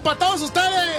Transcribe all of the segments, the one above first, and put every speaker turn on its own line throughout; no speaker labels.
para todos ustedes.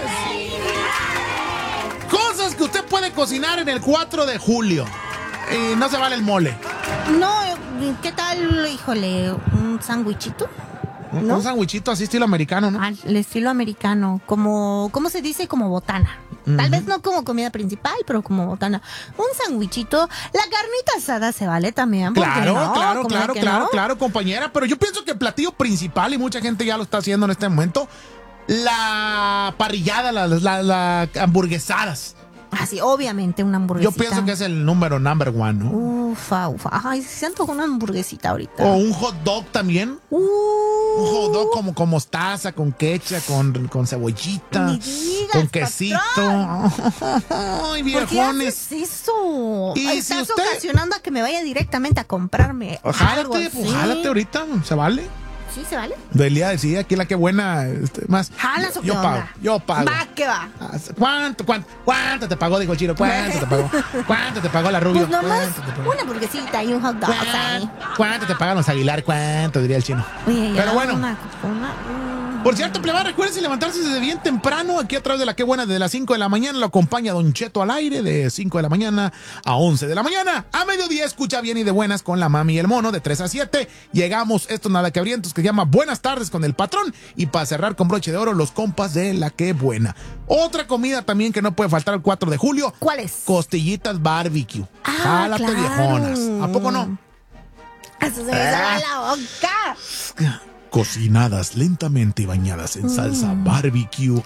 Cosas que usted puede cocinar en el 4 de julio. Y no se vale el mole.
No, ¿qué tal, híjole, un sándwichito? ¿No?
Un sándwichito así estilo americano, ¿no?
Al estilo americano, como, ¿cómo se dice? Como botana. Tal vez no como comida principal, pero como botana. Un sándwichito, la carnita asada se vale también.
Claro,
no?
claro, compañera. Pero yo pienso que el platillo principal, y mucha gente ya lo está haciendo en este momento, la parrillada, las hamburguesadas.
Ah, sí, obviamente una hamburguesita.
Yo pienso que es el number one, ¿no?
Ufa. Ay, se antojó una hamburguesita ahorita.
O un hot dog también. Un hot dog como con mostaza, con ketchup, con cebollita,
Ni digas,
con quesito. Ay, viejones.
¿Por qué haces eso?
Y
Estás
si usted...
ocasionando a que me vaya directamente a comprarme algo así.
Jálate ahorita, ¿se vale?
¿Sí se vale?
Delia decía, aquí la que buena, más.
¿Jalas o qué
Yo pago,
onda?
yo pago.
Va, ¿qué va?
¿Cuánto te pagó? Dijo el chino, ¿cuánto te pagó? ¿Cuánto te pagó la Rubio?
Pues nomás
¿Cuánto te pagó?
una hamburguesita y un hot dog ahí.
¿Cuánto te pagan los Aguilar? ¿Cuánto? Diría el chino.
Oye, ya,
Pero bueno. Por cierto,
Mm.
plebada, recuérdense levantarse desde bien temprano. Aquí a través de la que buena, desde las 5 de la mañana lo acompaña Don Cheto al aire, de 5 de la mañana a 11 de la mañana. A mediodía escucha bien y de buenas con la mami y el mono, de 3 a 7. Llegamos, esto nada que abrientos, que se llama Buenas tardes con el patrón. Y para cerrar con broche de oro, los compas de la que buena. Otra comida también que no puede faltar el 4 de julio.
¿Cuál es?
Costillitas barbecue.
Ah,
Jálate,
claro.
viejonas. ¿A poco no?
Eso se me sale la boca.
Cocinadas lentamente y bañadas en salsa barbecue.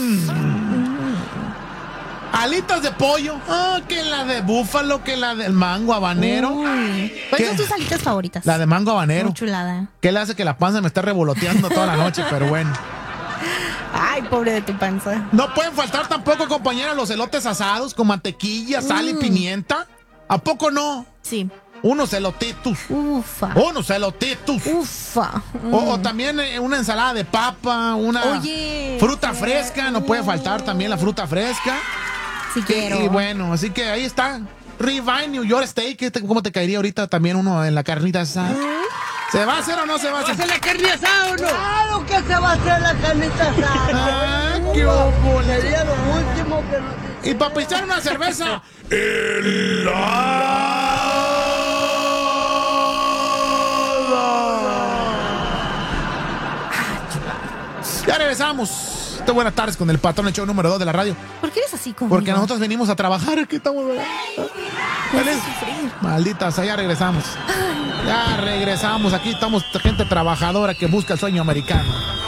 Alitas de pollo. Que la de búfalo, que la del mango habanero.
¿Cuáles son tus alitas favoritas?
La de mango habanero.
Muy chulada.
¿Qué le hace que la panza me esté revoloteando toda la noche? Pero bueno.
Ay, pobre de tu panza.
No pueden faltar tampoco, compañera, los elotes asados con mantequilla, sal y pimienta. ¿A poco no?
Sí.
Unos elotitos.
Ufa.
Unos elotitos.
Ufa.
O también una ensalada de papa, una fruta fresca, no puede faltar también la fruta fresca.
Sí quiero.
Y bueno, así que ahí está. Ribeye New York Steak, ¿cómo te caería ahorita también uno en la carnita asada? ¿Se va a hacer o no se va a hacer?
¿Va a hacer la carne asada o no?
Claro que se va a hacer la carnita asada.
¡Qué óvole!
Sería lo último que nos...
Y para pisar una cerveza. Ya regresamos. Buenas tardes con el patrón, el show número 2 de la radio.
¿Por qué eres así conmigo?
Porque nosotros venimos a trabajar. Aquí estamos. Malditas, ya regresamos. Ya regresamos. Aquí estamos gente trabajadora que busca el sueño americano.